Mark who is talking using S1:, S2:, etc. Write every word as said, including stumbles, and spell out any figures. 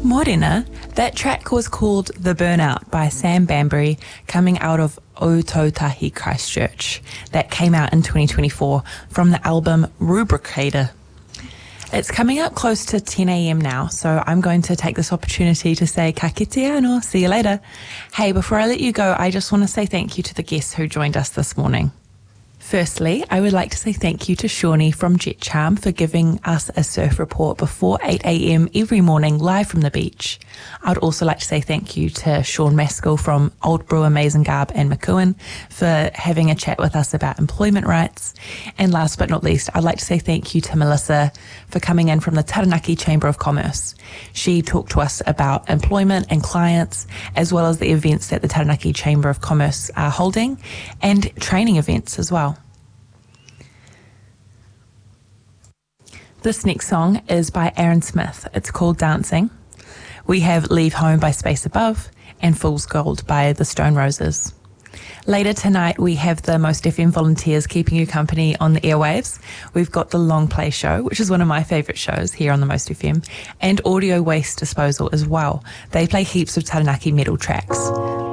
S1: Morena, that track was called The Burnout by Sam Banbury, coming out of Ōtautahi Christchurch. That came out in twenty twenty-four from the album Rubricator. It's coming up close to ten a.m. now, so I'm going to take this opportunity to say ka kite anō, see you later. Hey, before I let you go, I just want to say thank you to the guests who joined us this morning. Firstly, I would like to say thank you to Shawnee from Jet Charm for giving us a surf report before eight a.m. every morning live from the beach. I'd also like to say thank you to Sean Maskell from Old Brewer Mazengarb and McEwen for having a chat with us about employment rights. And last but not least, I'd like to say thank you to Melissa for coming in from the Taranaki Chamber of Commerce. She talked to us about employment and clients, as well as the events that the Taranaki Chamber of Commerce are holding, and training events as well. This next song is by Aaron Smith. It's called Dancing. We have Leave Home by Space Above and Fool's Gold by the Stone Roses. Later tonight, we have the Most F M volunteers keeping you company on the airwaves. We've got the Long Play Show, which is one of my favourite shows here on the Most F M, and Audio Waste Disposal as well. They play heaps of Taranaki metal tracks.